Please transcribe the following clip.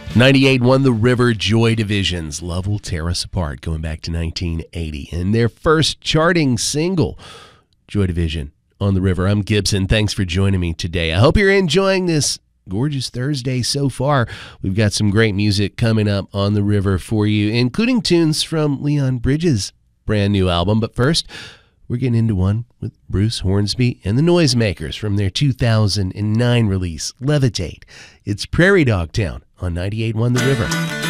98 won the River Joy Division's Love Will Tear Us Apart, going back to 1980. And their first charting single, Joy Division, on the River. I'm Gibson. Thanks for joining me today. I hope you're enjoying this gorgeous Thursday so far. We've got some great music coming up on the River for you, including tunes from Leon Bridges' brand new album. But first, we're getting into one with Bruce Hornsby and the Noisemakers from their 2009 release, Levitate. It's Prairie Dog Town on 98.1 The River.